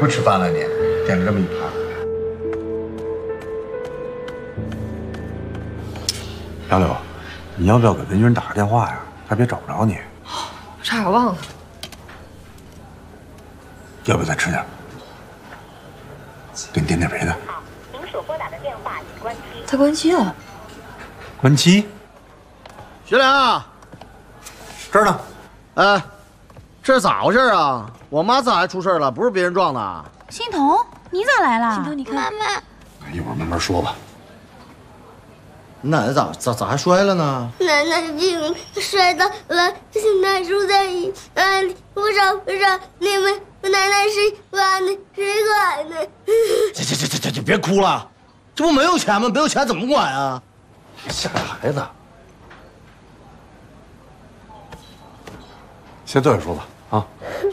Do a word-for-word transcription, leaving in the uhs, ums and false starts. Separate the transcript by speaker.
Speaker 1: 不吃饭了你？点了这么一盘。
Speaker 2: 杨柳，你要不要给文军打个电话呀？他别找不着你。
Speaker 3: 差点忘了。
Speaker 2: 要不要再吃点？给你点点别的。
Speaker 4: 您所拨打的电话已关机。
Speaker 3: 他关机了。
Speaker 2: 关机？
Speaker 5: 学良，
Speaker 2: 这儿呢。
Speaker 5: 哎，这是咋回事啊？我妈咋还出事了？不是别人撞的。
Speaker 6: 欣桐，你咋来了？
Speaker 3: 欣桐，你看，
Speaker 6: 妈妈，
Speaker 2: 一会儿慢慢说吧。
Speaker 5: 你奶奶咋咋咋还摔了呢？
Speaker 7: 奶奶病摔倒了，现在住在医院里。不知道不知道你们奶奶谁管的？谁管的？
Speaker 5: 这这这这这，你别哭了，这不没有钱吗？没有钱怎么管啊？
Speaker 2: 吓着孩子。先坐下说吧，啊。